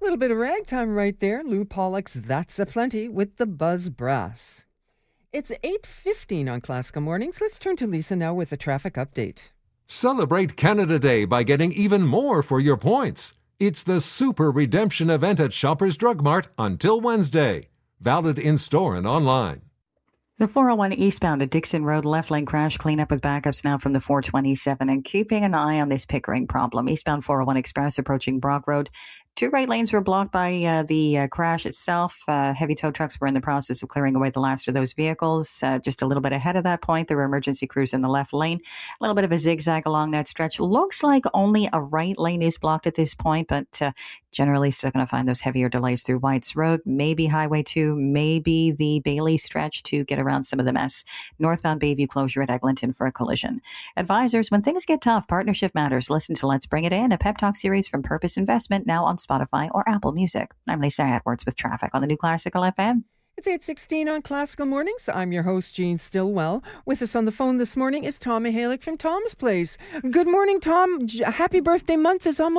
little bit of ragtime right there. Lou Pollock's That's a Plenty with the Buzz Brass. It's 8:15 on Classical Mornings. Let's turn to Lisa now with a traffic update. Celebrate Canada Day by getting even more for your points. It's the Super Redemption event at Shoppers Drug Mart until Wednesday. Valid in-store and online. The 401 eastbound at Dixon Road left lane crash cleanup with backups now from the 427 and keeping an eye on this Pickering problem. Eastbound 401 Express approaching Brock Road. 2 right lanes were blocked by the crash itself. Heavy tow trucks were in the process of clearing away the last of those vehicles. Just a little bit ahead of that point, there were emergency crews in the left lane. A little bit of a zigzag along that stretch. Looks like only a right lane is blocked at this point, but generally still going to find those heavier delays through Whites Road, maybe Highway 2, maybe the Bailey stretch to get around some of the mess. Northbound Bayview closure at Eglinton for a collision. Advisors, when things get tough, partnership matters. Listen to Let's Bring It In, a pep talk series from Purpose Investment, now on Spotify or Apple Music. I'm Lisa Edwards with traffic on the New Classical FM. It's 8:16 on Classical Mornings. I'm your host, Jean Stillwell. With us on the phone this morning is Tom Mihalik from Tom's Place. Good morning, Tom. Happy birthday month is almost